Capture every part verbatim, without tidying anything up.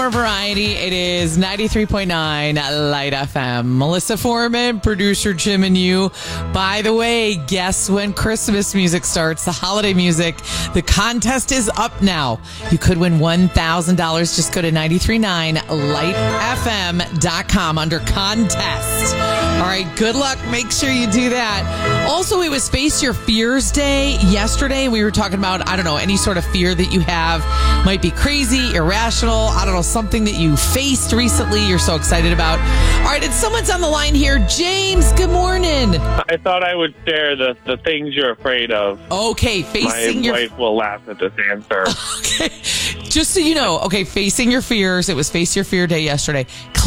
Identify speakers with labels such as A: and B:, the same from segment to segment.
A: More variety. It is ninety-three point nine Light F M. Melissa Foreman, producer Jim and you. By the way, guess when Christmas music starts? The holiday music. The contest is up now. You could win one thousand dollars. Just go to nine three nine light f m dot com under contest. All right, good luck. Make sure you do that. Also, it was Face Your Fears Day yesterday. We were talking about, I don't know, any sort of fear that you have. Might be crazy, irrational, I don't know, something that you faced recently you're so excited about. All right, and someone's on the line here. James, good morning.
B: I thought I would share the, the things you're afraid of.
A: Okay, facing
B: My
A: your...
B: wife will laugh at this answer.
A: Okay, just so you know, okay, facing your fears. It was Face Your Fear Day yesterday.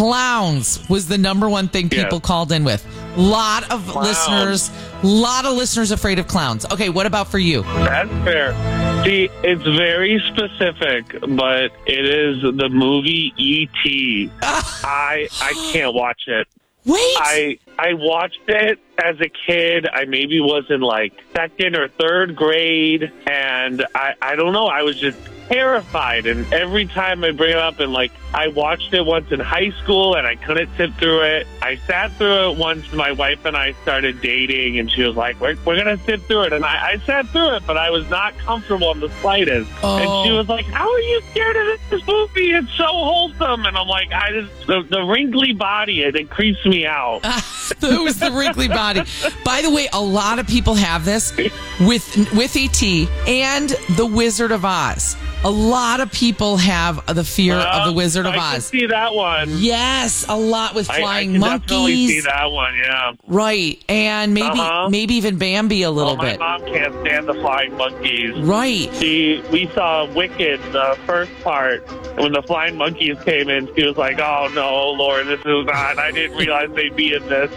A: Clowns was the number one thing people
B: Yes.
A: called in with. Lot of
B: Clowns.
A: listeners, lot of listeners afraid of clowns. Okay, what about for you?
B: That's fair. See, it's very specific, but it is the movie E T I I can't watch it.
A: Wait.
B: I I watched it as a kid. I maybe was in like second or third grade, and I I don't know. I was just terrified, and every time I bring it up, and like I watched it once in high school, and I couldn't sit through it. I sat through it once. My wife and I started dating, and she was like, "We're we're gonna sit through it," and I, I sat through it, but I was not comfortable in the slightest.
A: Oh.
B: And she was like, "How are you scared of this movie? It's so wholesome." And I'm like, "I just the, the wrinkly body, it, it creeps me out."
A: It was the wrinkly body. By the way, a lot of people have this with with E T and the Wizard of Oz. A lot of people have the fear
B: Well,
A: of the Wizard of
B: I can
A: Oz.
B: see that one.
A: Yes, a lot with
B: I, I
A: flying
B: can definitely see
A: monkeys.
B: that one. Yeah.
A: Right, and maybe
B: Uh-huh.
A: maybe even Bambi a little
B: Oh, my
A: bit.
B: mom can't stand the flying monkeys.
A: Right.
B: She, we saw Wicked, the first part, and when the flying monkeys came in, she was like, "Oh no, Lord, this is not. I didn't realize they'd be in this."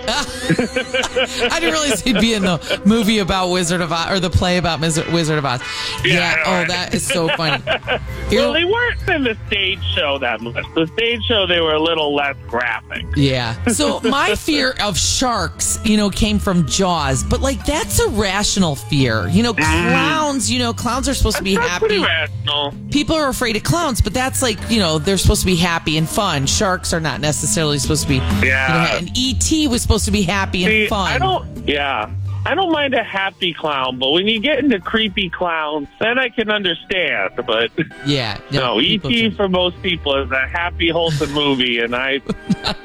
A: I didn't realize he'd be in the movie about Wizard of Oz or the play about Miz- Wizard of Oz.
B: Yeah,
A: Yeah.
B: I know,
A: Oh,
B: right?
A: that is so funny.
B: Well, they weren't in the stage show that much. The stage show, they were a little less graphic.
A: Yeah. So my fear of sharks, you know, came from Jaws, but like that's a rational fear. You know, clowns, you know, clowns are supposed to be
B: That's pretty
A: happy.
B: rational.
A: People are afraid of clowns, but that's like, you know, they're supposed to be happy and fun. Sharks are not necessarily supposed to be.
B: Yeah.
A: You know, and E T was supposed to be happy and
B: See,
A: fun.
B: I don't. Yeah. I don't mind a happy clown, but when you get into creepy clowns, then I can understand. But
A: Yeah.
B: no, E
A: people
B: T
A: do.
B: for most people is a happy, wholesome movie, and I